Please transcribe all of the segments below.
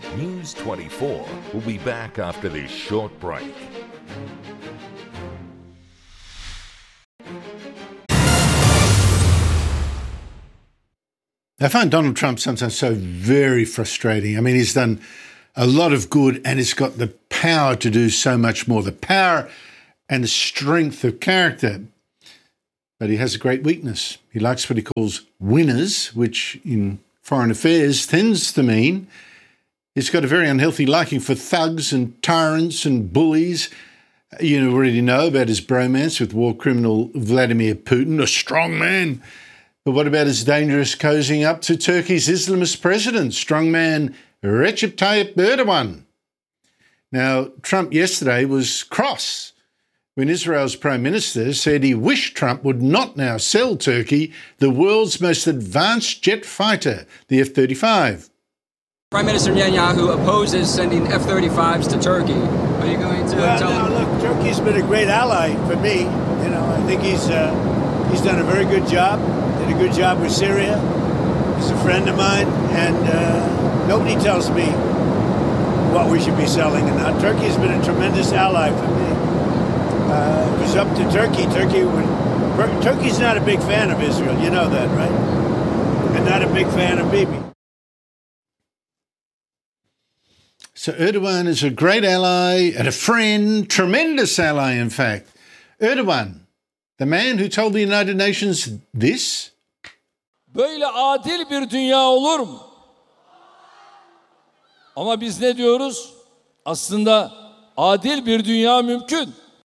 News 24 will be back after this short break. I find Donald Trump sometimes so very frustrating. I mean, he's done a lot of good and he's got the power to do so much more, the power and the strength of character. But he has a great weakness. He likes what he calls winners, which in foreign affairs tends to mean he's got a very unhealthy liking for thugs and tyrants and bullies. You already know about his bromance with war criminal Vladimir Putin, a strong man. But what about his dangerous cozying up to Turkey's Islamist president, strongman Recep Tayyip Erdogan? Now, Trump yesterday was cross when Israel's Prime Minister said he wished Trump would not now sell Turkey the world's most advanced jet fighter, the F-35. Prime Minister Netanyahu opposes sending F-35s to Turkey. Are you going to tell him? Look, Turkey's been a great ally for me. You know, I think he's done a very good job. Did a good job with Syria. He's a friend of mine, and nobody tells me what we should be selling and not. Turkey's been a tremendous ally for me. It was up to Turkey. Turkey's not a big fan of Israel. You know that, right? And not a big fan of Bibi. So Erdogan is a great ally and a friend, tremendous ally, in fact. Erdogan, the man who told the United Nations this. Böyle adil bir dünya olur mu? Ama biz ne diyoruz? Aslında adil bir dünya mümkün.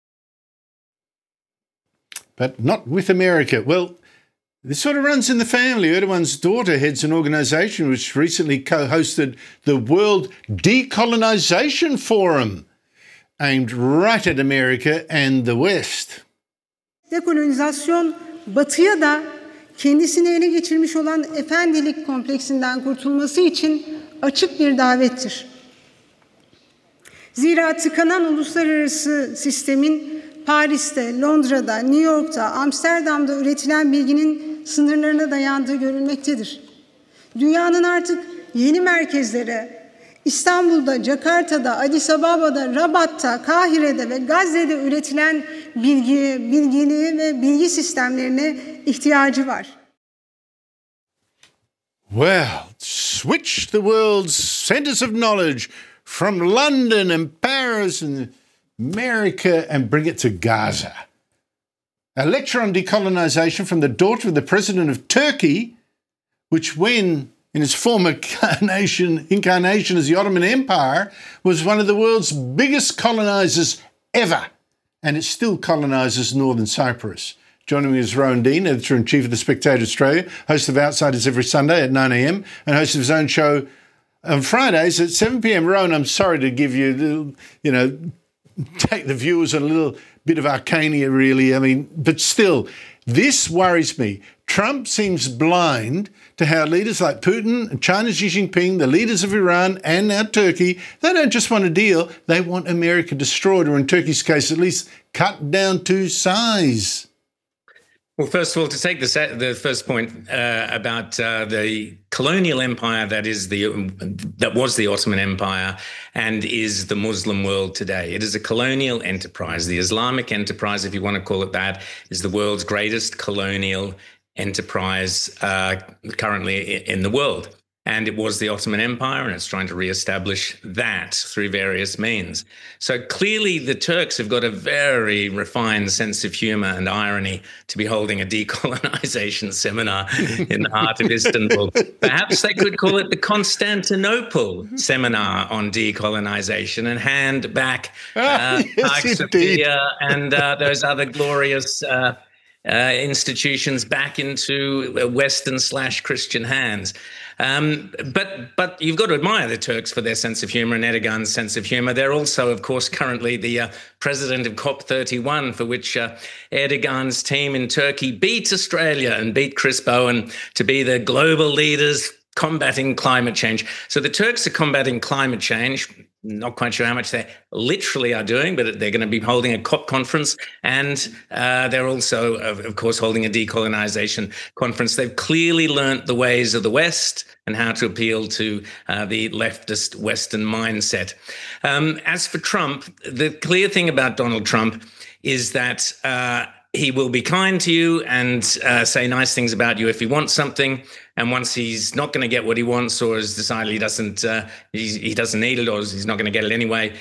But not with America. Well, this sort of runs in the family. Erdogan's daughter heads an organisation which recently co-hosted the World Decolonization Forum, aimed right at America and the West. Dekolonizasyon, Batı'ya da kendisini ele geçirmiş olan efendilik kompleksinden kurtulması için açık bir davettir. Zira tıkanan uluslararası sistemin Paris'te, Londra'da, New York'ta, Amsterdam'da üretilen bilginin sınırlarına dayandığı görülmektedir. Dünyanın artık yeni merkezlere, İstanbul'da, Jakarta'da, Addis Ababa'da, Rabat'ta, Kahire'de ve Gazze'de üretilen bilgiliği ve bilgi sistemlerine ihtiyacı var. Well, switch the world's centres of knowledge from London and Paris and America and bring it to Gaza. A lecture on decolonization from the daughter of the president of Turkey, which when in its former incarnation as the Ottoman Empire, was one of the world's biggest colonizers ever. And it still colonizes northern Cyprus. Joining me is Rowan Dean, editor-in-chief of The Spectator Australia, host of Outsiders every Sunday at 9 a.m, and host of his own show on Fridays at 7 p.m. Rowan, I'm sorry to give you, take the viewers on a little bit of Arcania, really. I mean, but still, this worries me. Trump seems blind to how leaders like Putin and China's Xi Jinping, the leaders of Iran and now Turkey, they don't just want a deal, they want America destroyed, or in Turkey's case, at least cut down to size. Well, first of all, to take the first point about the colonial empire that was the Ottoman Empire and is the Muslim world today. It is a colonial enterprise. The Islamic enterprise, if you want to call it that, is the world's greatest colonial enterprise currently in the world. And it was the Ottoman Empire, and it's trying to reestablish that through various means. So clearly the Turks have got a very refined sense of humor and irony to be holding a decolonization seminar in the heart of Istanbul. Perhaps they could call it the Constantinople Seminar on Decolonization and hand back Hagia Sophia and those other glorious institutions back into Western/Christian hands. But you've got to admire the Turks for their sense of humor and Erdogan's sense of humor. They're also, of course, currently the president of COP31, for which Erdogan's team in Turkey beat Australia and beat Chris Bowen to be the global leaders combating climate change. So the Turks are combating climate change. not quite sure how much they literally are doing, but they're going to be holding a COP conference. And they're also, of course, holding a decolonization conference. They've clearly learnt the ways of the West and how to appeal to the leftist Western mindset. As for Trump, the clear thing about Donald Trump is that he will be kind to you and say nice things about you if he wants something. And once he's not going to get what he wants, or has decided he doesn't need it, or he's not going to get it anyway,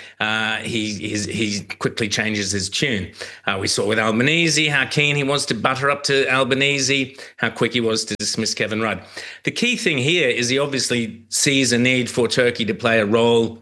he quickly changes his tune. We saw with Albanese how keen he was to butter up to Albanese, how quick he was to dismiss Kevin Rudd. The key thing here is he obviously sees a need for Turkey to play a role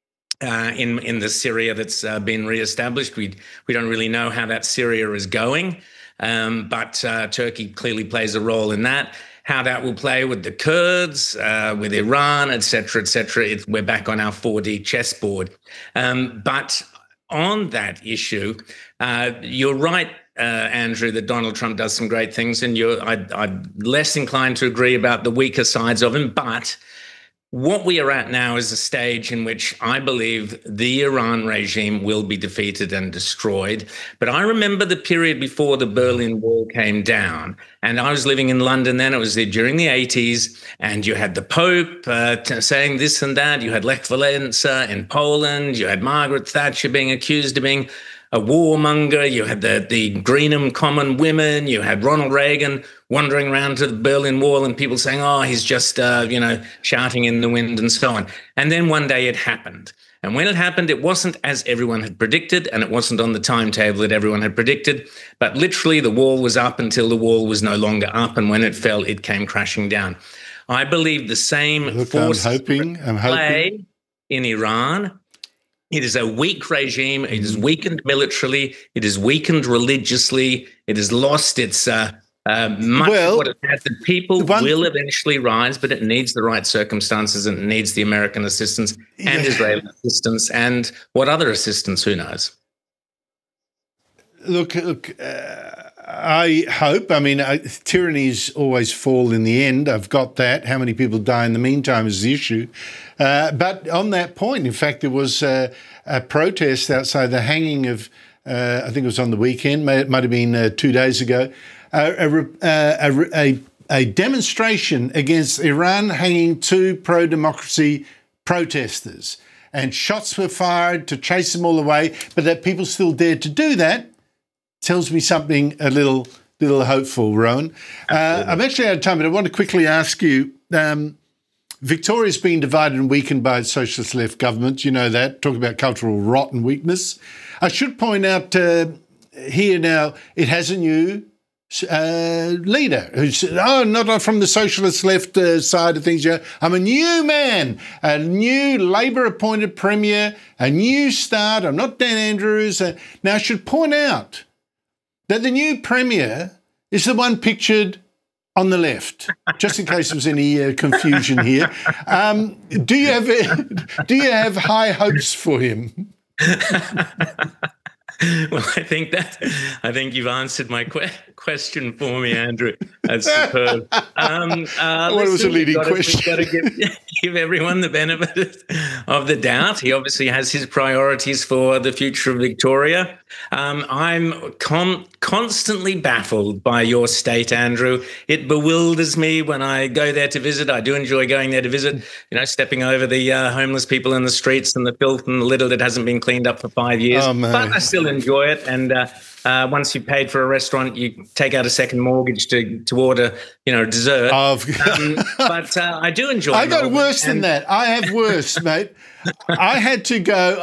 in the Syria that's been reestablished. We don't really know how that Syria is going, but Turkey clearly plays a role in that. How that will play with the Kurds, with Iran, et cetera, we're back on our 4D chessboard. But on that issue, you're right, Andrew, that Donald Trump does some great things, and I'm less inclined to agree about the weaker sides of him, but what we are at now is a stage in which I believe the Iran regime will be defeated and destroyed. But I remember the period before the Berlin Wall came down, and I was living in London then. It was during the 80s, and you had the Pope saying this and that. You had Lech Walesa in Poland. You had Margaret Thatcher being accused of being a warmonger. You had the Greenham Common women. You had Ronald Reagan wandering around to the Berlin Wall and people saying, oh, he's just, shouting in the wind and so on. And then one day it happened. And when it happened, it wasn't as everyone had predicted, and it wasn't on the timetable that everyone had predicted. But literally the wall was up until the wall was no longer up. And when it fell, it came crashing down. I believe the same forces play in Iran. It is a weak regime. It is weakened militarily. It is weakened religiously. It has lost its much of what it had. The people will eventually rise, but it needs the right circumstances, and it needs the American assistance and Israeli assistance, and what other assistance, who knows? Look, I hope. I mean, tyrannies always fall in the end. I've got that. How many people die in the meantime is the issue. But on that point, in fact, there was a protest outside the hanging of, I think it was on the weekend, it might have been 2 days ago, a demonstration against Iran hanging two pro-democracy protesters. And shots were fired to chase them all away, but that people still dared to do that tells me something a little hopeful, Rowan. I'm actually out of time, but I want to quickly ask you, Victoria's been divided and weakened by its socialist left government. You know that. Talk about cultural rot and weakness. I should point out here now, it has a new leader who's, not from the socialist left side of things. I'm a new man, a new Labor-appointed premier, a new start. I'm not Dan Andrews. Now, I should point out that the new premier is the one pictured on the left, just in case there's any confusion here. Do you have high hopes for him? Well, I think you've answered my question for me, Andrew. That's superb. What was a leading question? We've got to give everyone the benefit of the doubt. He obviously has his priorities for the future of Victoria. I'm constantly baffled by your state, Andrew. It bewilders me when I go there to visit. I do enjoy going there to visit, stepping over the homeless people in the streets and the filth and the litter that hasn't been cleaned up for 5 years. Oh, man. But I still enjoy it. And once you've paid for a restaurant, you take out a second mortgage to order, dessert. But I do enjoy it. I got worse than that. I have worse, mate. I had to go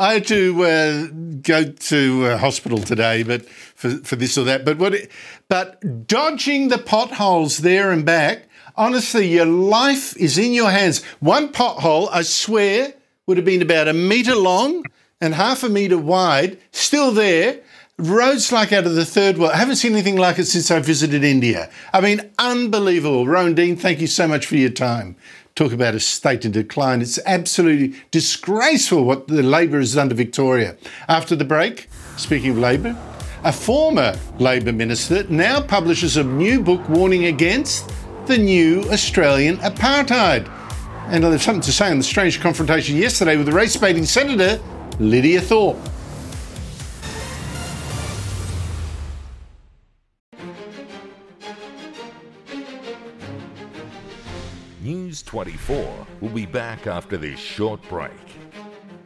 to hospital today, but for this or that. But dodging the potholes there and back, honestly, your life is in your hands. One pothole, I swear, would have been about 1 metre long and 0.5 metre wide, still there. Roads like out of the third world. I haven't seen anything like it since I visited India. I mean, unbelievable. Rowan Dean, thank you so much for your time. Talk about a state in decline. It's absolutely disgraceful what the Labor has done to Victoria. After the break, speaking of Labor, a former Labor minister now publishes a new book warning against the new Australian apartheid. And I'll have something to say on the strange confrontation yesterday with the race-baiting Senator Lydia Thorpe. News 24 will be back after this short break.